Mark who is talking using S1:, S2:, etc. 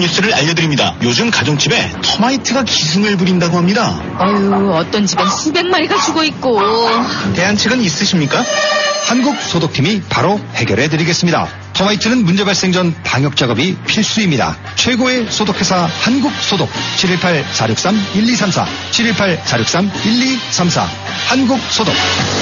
S1: 뉴스를 알려드립니다. 요즘 가정집에 터마이트가 기승을 부린다고 합니다.
S2: 어휴, 어떤 집엔 수백 마리가 죽어있고.
S1: 대안책은 있으십니까?
S3: 한국소독팀이 바로 해결해드리겠습니다. 터마이트는 문제 발생 전 방역 작업이 필수입니다. 최고의 소독회사 한국소독 718-463-1234 718-463-1234 한국소독.